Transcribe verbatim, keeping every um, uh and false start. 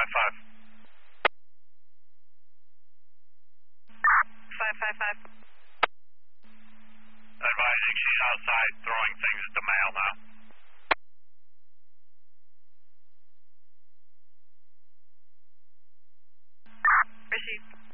five five. five five five. Advising she's outside throwing things at the mail now. Received.